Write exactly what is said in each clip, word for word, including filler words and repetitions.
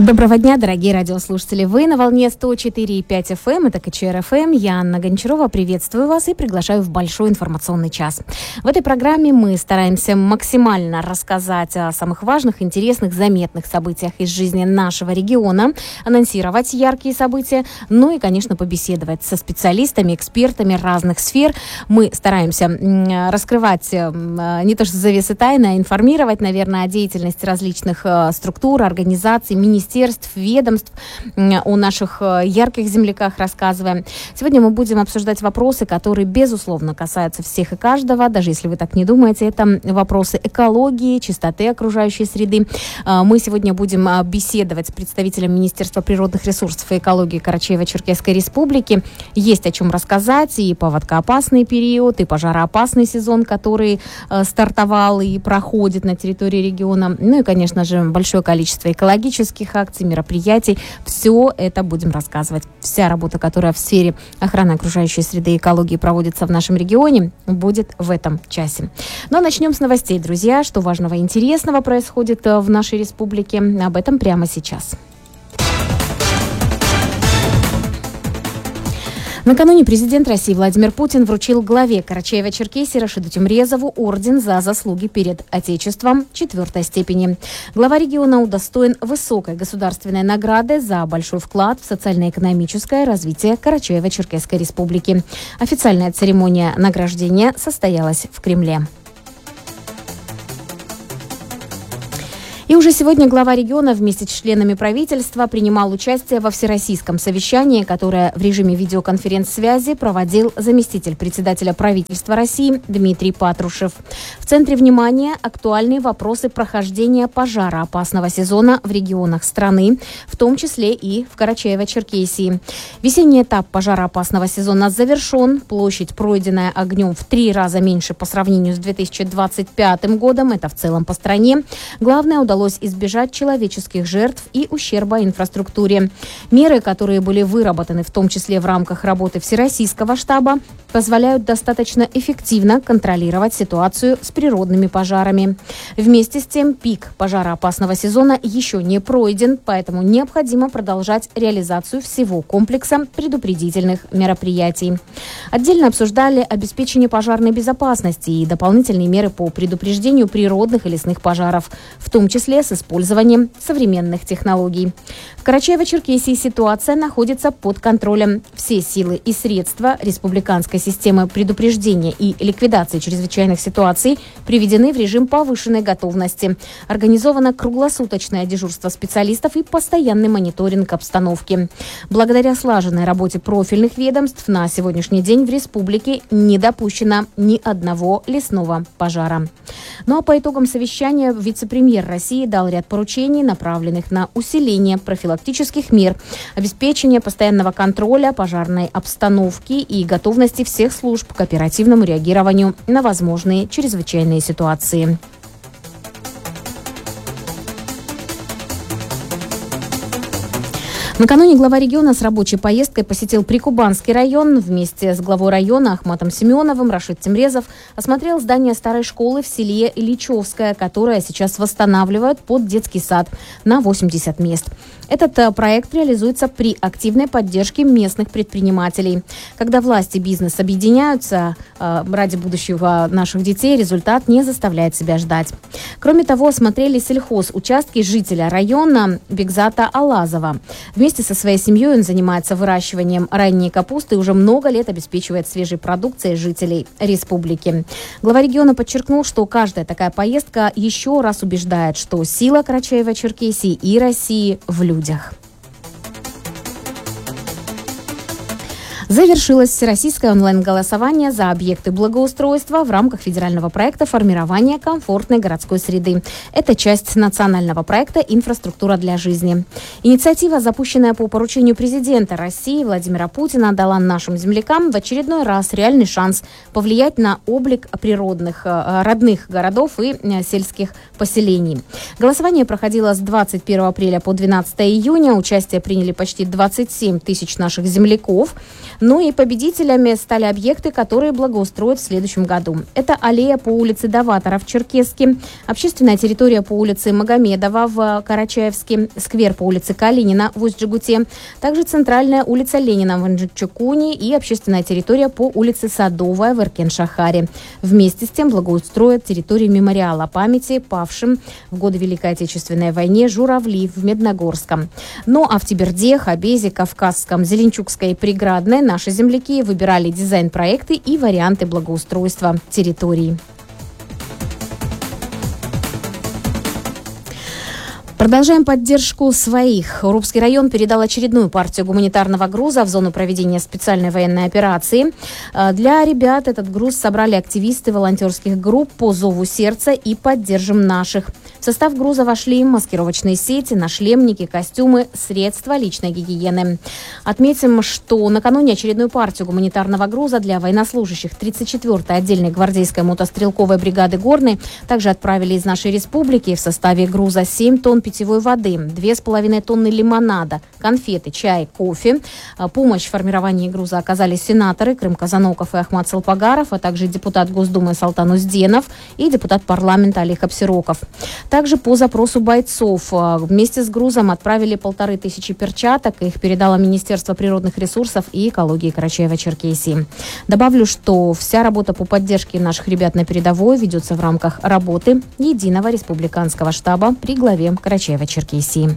Доброго дня, дорогие радиослушатели. Вы на волне сто четыре и пять эф эм, это ка че эр эф эм. Я, Анна Гончарова, приветствую вас и приглашаю в большой информационный час. В этой программе мы стараемся максимально рассказать о самых важных, интересных, заметных событиях из жизни нашего региона, анонсировать яркие события, ну и, конечно, побеседовать со специалистами, экспертами разных сфер. Мы стараемся раскрывать не то что завесы тайны, а информировать, наверное, о деятельности различных структур, организаций, министерств, ведомств, о наших ярких земляках рассказываем. Сегодня мы будем обсуждать вопросы, которые, безусловно, касаются всех и каждого, даже если вы так не думаете. Это вопросы экологии, чистоты окружающей среды. Мы сегодня будем беседовать с представителем Министерства природных ресурсов и экологии Карачаево-Черкесской Республики. Есть о чем рассказать. И поводкоопасный период, и пожароопасный сезон, который стартовал и проходит на территории региона. Ну и, конечно же, большое количество экологических акций, мероприятий. Все это будем рассказывать. Вся работа, которая в сфере охраны окружающей среды и экологии проводится в нашем регионе, будет в этом часе. Ну а начнем с новостей, друзья. Что важного и интересного происходит в нашей республике? Об этом прямо сейчас. Накануне президент России Владимир Путин вручил главе Карачаево-Черкесии Рашиду Тимрезову орден за заслуги перед Отечеством четвертой степени. Глава региона удостоен высокой государственной награды за большой вклад в социально-экономическое развитие Карачаево-Черкесской Республики. Официальная церемония награждения состоялась в Кремле. И уже сегодня глава региона вместе с членами правительства принимал участие во всероссийском совещании, которое в режиме видеоконференц-связи проводил заместитель председателя правительства России Дмитрий Патрушев. В центре внимания актуальные вопросы прохождения пожароопасного сезона в регионах страны, в том числе и в Карачаево-Черкесии. Весенний этап пожароопасного сезона завершен. Площадь, пройденная огнем, в три раза меньше по сравнению с две тысячи двадцать пятым годом. Это в целом по стране. Главное, удалось избежать человеческих жертв и ущерба инфраструктуре. Меры, которые были выработаны в том числе в рамках работы Всероссийского штаба, позволяют достаточно эффективно контролировать ситуацию с природными пожарами. Вместе с тем, пик пожароопасного сезона еще не пройден, поэтому необходимо продолжать реализацию всего комплекса предупредительных мероприятий. Отдельно обсуждали обеспечение пожарной безопасности и дополнительные меры по предупреждению природных и лесных пожаров, в том числе с использованием современных технологий. В Карачаево-Черкесии ситуация находится под контролем. Все силы и средства республиканской системы предупреждения и ликвидации чрезвычайных ситуаций приведены в режим повышенной готовности. Организовано круглосуточное дежурство специалистов и постоянный мониторинг обстановки. Благодаря слаженной работе профильных ведомств на сегодняшний день в республике не допущено ни одного лесного пожара. Ну а по итогам совещания вице-премьер России дал ряд поручений, направленных на усиление профилактических мер, обеспечение постоянного контроля пожарной обстановки и готовности всех служб к оперативному реагированию на возможные чрезвычайные ситуации. Накануне глава региона с рабочей поездкой посетил Прикубанский район. Вместе с главой района Ахматом Семеновым Рашид Тимрезов осмотрел здание старой школы в селе Ильичевское, которое сейчас восстанавливают под детский сад на восемьдесят мест. Этот проект реализуется при активной поддержке местных предпринимателей. Когда власти и бизнес объединяются э, ради будущего наших детей, результат не заставляет себя ждать. Кроме того, осмотрели сельхозучастки жителя района Бекзата Алазова. Вместе со своей семьей он занимается выращиванием ранней капусты и уже много лет обеспечивает свежей продукцией жителей республики. Глава региона подчеркнул, что каждая такая поездка еще раз убеждает, что сила Карачаево-Черкесии и России в людях. Завершилось всероссийское онлайн-голосование за объекты благоустройства в рамках федерального проекта формирования комфортной городской среды. Это часть национального проекта «Инфраструктура для жизни». Инициатива, запущенная по поручению президента России Владимира Путина, дала нашим землякам в очередной раз реальный шанс повлиять на облик природных, родных городов и сельских поселений. Голосование проходило с двадцать первого апреля по двенадцатого июня. Участие приняли почти двадцать семь тысяч наших земляков. Ну и победителями стали объекты, которые благоустроят в следующем году. Это аллея по улице Даватора в Черкесске, общественная территория по улице Магомедова в Карачаевске, сквер по улице Калинина в Усть-Джегуте, также центральная улица Ленина в Инжичукуне и общественная территория по улице Садовая в Эркен-Шахаре. Вместе с тем благоустроят территорию мемориала памяти павшим в годы Великой Отечественной войны журавли в Медногорском. Ну а в Тиберде, Хабезе, Кавказском, Зеленчукской и Приградной наши земляки выбирали дизайн-проекты и варианты благоустройства территорий. Продолжаем поддержку своих. Урупский район передал очередную партию гуманитарного груза в зону проведения специальной военной операции. Для ребят этот груз собрали активисты волонтерских групп по зову сердца и «Поддержим наших». В состав груза вошли маскировочные сети, нашлемники, костюмы, средства личной гигиены. Отметим, что накануне очередную партию гуманитарного груза для военнослужащих тридцать четвёртой отдельной гвардейской мотострелковой бригады «Горный» также отправили из нашей республики. В составе груза семь тонн питьевой воды, две с половиной тонны лимонада, конфеты, чай, кофе. Помощь в формировании груза оказали сенаторы Крым Казаноков и Ахмат Салпагаров, а также депутат Госдумы Салтан Узденов и депутат парламента Олег Абсироков. Также по запросу бойцов вместе с грузом отправили полторы тысячи перчаток. Их передало Министерство природных ресурсов и экологии Карачаева-Черкесии. Добавлю, что вся работа по поддержке наших ребят на передовой ведется в рамках работы единого республиканского штаба при главе Карачаева-Черкесии.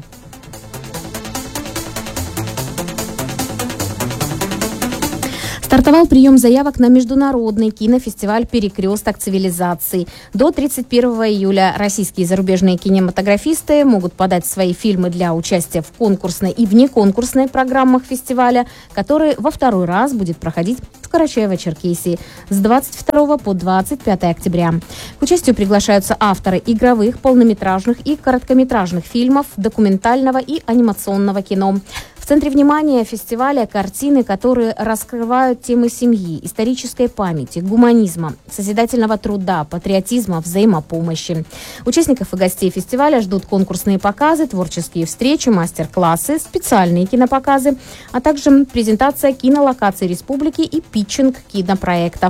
Стартовал прием заявок на международный кинофестиваль «Перекресток цивилизаций». До тридцать первого июля российские и зарубежные кинематографисты могут подать свои фильмы для участия в конкурсной и внеконкурсной программах фестиваля, который во второй раз будет проходить в Карачаево-Черкесии с двадцать второго по двадцать пятое октября. К участию приглашаются авторы игровых, полнометражных и короткометражных фильмов, документального и анимационного кино. В центре внимания фестиваля картины, которые раскрывают темы семьи, исторической памяти, гуманизма, созидательного труда, патриотизма, взаимопомощи. Участников и гостей фестиваля ждут конкурсные показы, творческие встречи, мастер-классы, специальные кинопоказы, а также презентация кинолокаций республики и питчинг кинопроектов.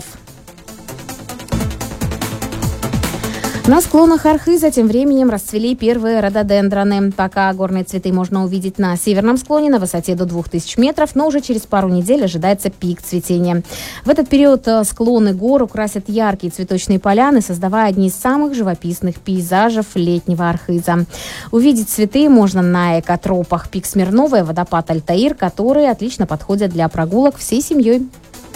На склонах Архыза тем временем расцвели первые рододендроны. Пока горные цветы можно увидеть на северном склоне на высоте до двух тысяч метров, но уже через пару недель ожидается пик цветения. В этот период склоны гор украсят яркие цветочные поляны, создавая одни из самых живописных пейзажев летнего Архыза. Увидеть цветы можно на экотропах пик Смирнова и водопад Альтаир, которые отлично подходят для прогулок всей семьей.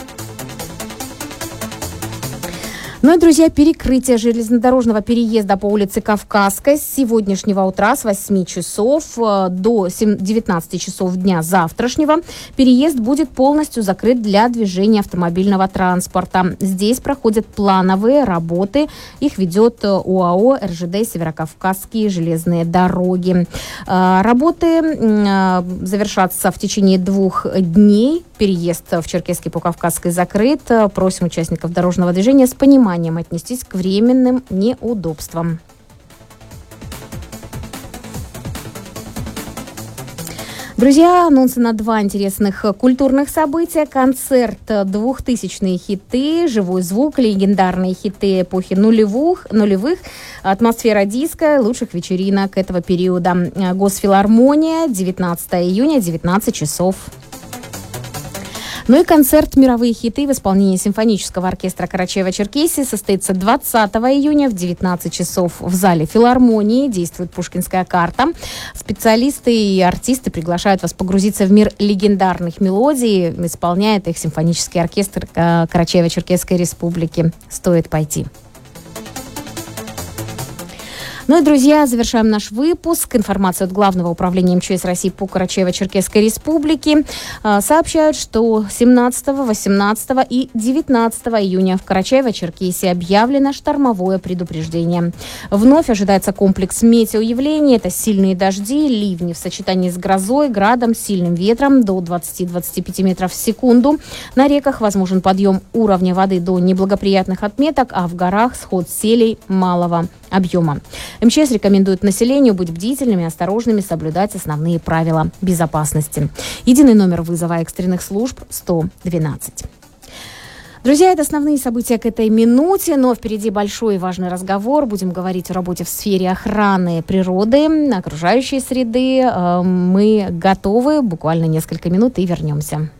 Ну и, друзья, перекрытие железнодорожного переезда по улице Кавказской с сегодняшнего утра с восьми часов до девятнадцати часов дня завтрашнего переезд будет полностью закрыт для движения автомобильного транспорта. Здесь проходят плановые работы. Их ведет ОАО эр жэ дэ «Северокавказские железные дороги». Работы завершатся в течение двух дней. Переезд в Черкесске по Кавказской закрыт. Просим участников дорожного движения с пониманием отнестись к временным неудобствам. Друзья, анонсы на два интересных культурных события. Концерт «Двухтысячные хиты», живой звук, легендарные хиты эпохи нулевых, нулевых, атмосфера диска, лучших вечеринок этого периода. Госфилармония, девятнадцатого июня, девятнадцать часов. Ну и концерт «Мировые хиты» в исполнении симфонического оркестра Карачаева-Черкесии состоится двадцатого июня в девятнадцать часов в зале филармонии. Действует пушкинская карта. Специалисты и артисты приглашают вас погрузиться в мир легендарных мелодий. Исполняет их симфонический оркестр Карачаево-Черкесской республики. Стоит пойти. Ну и, друзья, завершаем наш выпуск. Информацию от Главного управления эм че эс России по Карачаево-Черкесской республике сообщают, что семнадцатого, восемнадцатого и девятнадцатого июня в Карачаево-Черкесии объявлено штормовое предупреждение. Вновь ожидается комплекс метеоявлений. Это сильные дожди, ливни в сочетании с грозой, градом, сильным ветром до двадцати — двадцати пяти метров в секунду. На реках возможен подъем уровня воды до неблагоприятных отметок, а в горах сход селей малого объема. МЧС рекомендует населению быть бдительными, осторожными, соблюдать основные правила безопасности. Единый номер вызова экстренных служб сто двенадцать. Друзья, это основные события к этой минуте, но впереди большой и важный разговор. Будем говорить о работе в сфере охраны природы, окружающей среды. Мы готовы, буквально несколько минут и вернемся.